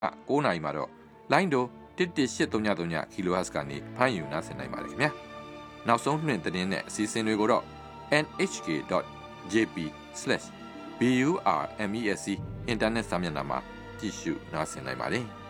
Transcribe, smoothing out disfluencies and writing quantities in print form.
9နာရီမှာတော့လိုင်းဒို11833 kHz ကနေဖမ်းယူနားဆင်နိုင်ပါတယ်ခင်ဗျာနောက်ဆုံးနှင့်သတင်းနဲ့အစီအစဉ်တွေကိုတော့ nhk.jp/burmesc အင်တာနက်စာမျက်နှာမှာကြည့်ရှုနားဆင်နိုင်ပါတယ်